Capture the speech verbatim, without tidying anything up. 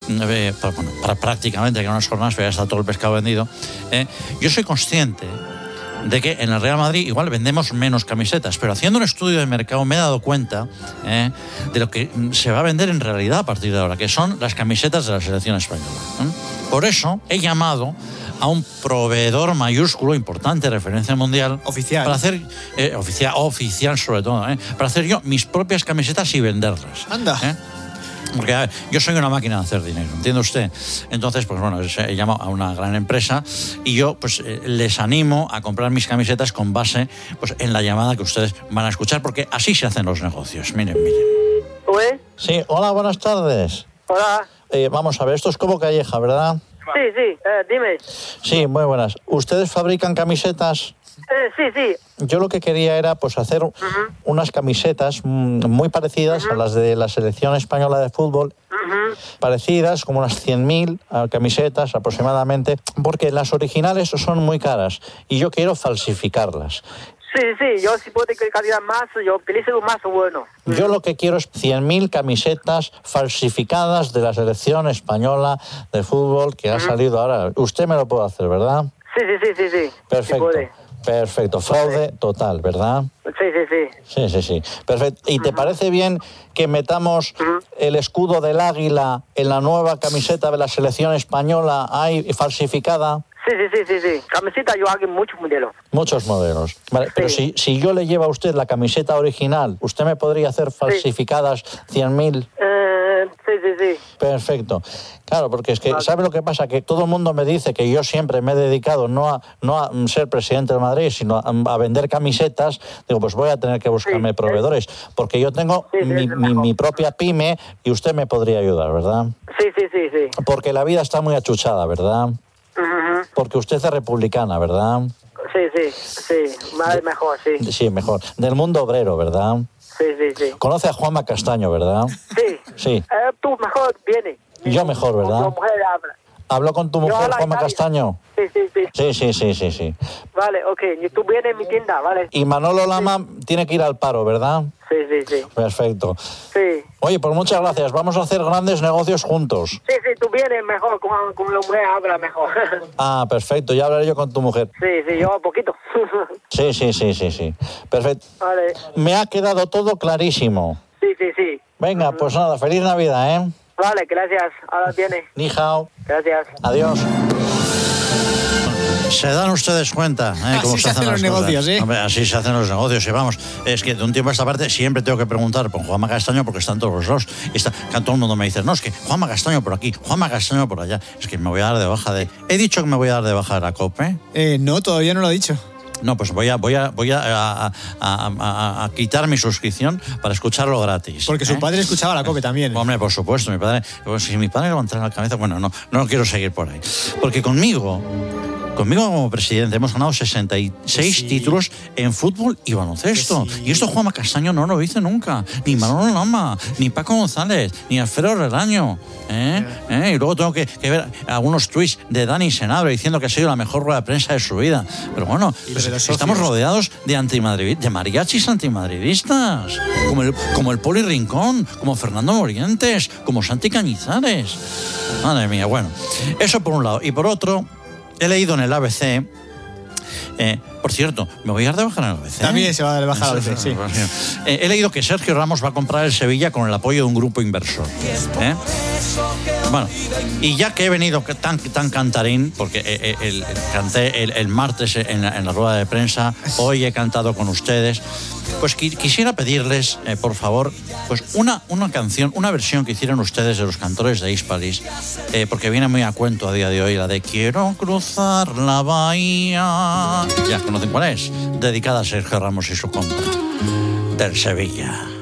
eh, para, bueno, para prácticamente que en unas jornadas ya está todo el pescado vendido, eh, yo soy consciente de que en el Real Madrid igual vendemos menos camisetas, pero haciendo un estudio de mercado me he dado cuenta eh, de lo que se va a vender en realidad a partir de ahora, que son las camisetas de la selección española. ¿eh? Por eso he llamado a un proveedor mayúsculo, importante, referencia mundial, oficial, para hacer eh, oficial, oficial sobre todo, eh, para hacer yo mis propias camisetas y venderlas. Anda. ¿eh? Porque a ver, yo soy una máquina de hacer dinero, ¿entiende usted? Entonces, pues bueno, he llamado a una gran empresa y yo pues eh, les animo a comprar mis camisetas con base pues en la llamada que ustedes van a escuchar, porque así se hacen los negocios. Miren, miren. ¿Uy? Sí, hola, buenas tardes. Hola. Eh, vamos a ver, esto es como Calleja, ¿verdad? Sí, sí, eh, dime. Sí, muy buenas. ¿Ustedes fabrican camisetas? Eh, sí, sí. Yo lo que quería era pues hacer uh-huh. unas camisetas muy parecidas uh-huh. a las de la selección española de fútbol, uh-huh. parecidas, como unas cien mil camisetas aproximadamente, porque las originales son muy caras y yo quiero falsificarlas. Sí, sí, yo si puedo calidad más, yo utilizo lo más bueno. Yo lo que quiero es cien mil camisetas falsificadas de la selección española de fútbol que uh-huh. ha salido ahora. Usted me lo puede hacer, ¿verdad? Sí, sí, sí, sí. sí. Perfecto. Sí, Perfecto, fraude total, ¿verdad? Sí, sí, sí. Sí, sí, sí. Perfecto. ¿Y te uh-huh. parece bien que metamos uh-huh. el escudo del águila en la nueva camiseta de la selección española ahí falsificada? Sí, sí, sí, sí, sí. Camiseta yo hago muchos modelos. Muchos modelos. Vale, sí. Pero si, si yo le llevo a usted la camiseta original, ¿usted me podría hacer falsificadas cien mil? Eh, sí, sí, sí. Perfecto. Claro, porque es que, vale. ¿sabe lo que pasa? Que todo el mundo me dice que yo siempre me he dedicado no a, no a ser presidente del Madrid, sino a, a vender camisetas. Digo, pues voy a tener que buscarme sí, proveedores, porque yo tengo sí, sí, mi, mi, mi propia pyme y usted me podría ayudar, ¿verdad? Sí, sí, sí, sí. Porque la vida está muy achuchada, ¿verdad? Uh-huh. Porque usted es republicana, ¿verdad? Sí, sí, sí, más mejor, sí. Sí, mejor. Del mundo obrero, ¿verdad? Sí, sí, sí. Conoce a Juanma Castaño, ¿verdad? Sí. Sí. Eh, tú mejor viene. Yo mejor, ¿verdad? Tu mujer habla. ¿Habló con tu mujer, Juanma Italia. Castaño? Sí, sí, sí. Sí, sí, sí, sí, sí. Vale, ok. Y tú vienes en mi tienda, ¿vale? Y Manolo Lama sí. tiene que ir al paro, ¿verdad? Sí, sí, sí. Perfecto. Sí. Oye, pues muchas gracias. Vamos a hacer grandes negocios juntos. Sí, sí, tú vienes mejor, con, con la mujer habla mejor. Ah, perfecto. Ya hablaré yo con tu mujer. Sí, sí, yo un poquito. Sí, sí, sí, sí, sí. Perfecto. Vale. Me ha quedado todo clarísimo. Sí, sí, sí. Venga, pues nada, feliz Navidad, ¿eh? Vale, gracias. Ahora viene. Ni hao. Gracias. Adiós. Se dan ustedes cuenta, ¿eh? Cómo así se hacen, hacen los negocios, ¿eh? Hombre, así se hacen los negocios. Y vamos, es que de un tiempo a esta parte siempre tengo que preguntar por Juanma Castaño porque están todos los dos. Y está, todo el mundo me dice, no, es que Juanma Castaño por aquí, Juanma Castaño por allá. Es que me voy a dar de baja de... ¿He dicho que me voy a dar de baja de la COPE? Eh, no, todavía no lo he dicho. No, pues voy a voy a voy a, a, a, a, a quitar mi suscripción para escucharlo gratis. Porque su ¿eh? padre escuchaba la COPE también. Hombre, por supuesto, mi padre. Pues, si mi padre levantara la cabeza, bueno, no, no quiero seguir por ahí. Porque conmigo, conmigo como presidente hemos ganado sesenta y seis sí. títulos en fútbol y baloncesto. Sí. Y esto Juanma Castaño no lo hizo nunca. Ni Manolo Lama, ni Paco González, ni Alfredo Relaño. ¿Eh? ¿Eh? Y luego tengo que, que ver algunos tweets de Dani Senabre diciendo que ha sido la mejor rueda de prensa de su vida. Pero bueno, pues estamos rodeados de antimadridistas, de mariachis antimadridistas, como el, como el Poli Rincón, como Fernando Morientes, como Santi Cañizares. Madre mía, bueno, eso por un lado. Y por otro, he leído en el A B C... Eh, por cierto, me voy a dar de baja en el A B C. También se va a dar de baja al A B C, sí. Eh, he leído que Sergio Ramos va a comprar el Sevilla con el apoyo de un grupo inversor. ¿Eh? Bueno, y ya que he venido tan, tan cantarín, porque eh, el, el, canté el, el martes en la, en la rueda de prensa, hoy he cantado con ustedes, pues qui- quisiera pedirles, eh, por favor, pues una, una canción, una versión que hicieron ustedes de los cantores de Hispalis, eh, porque viene muy a cuento a día de hoy, la de Quiero cruzar la bahía. Ya conocen cuál es, dedicada a Sergio Ramos y su compra del Sevilla.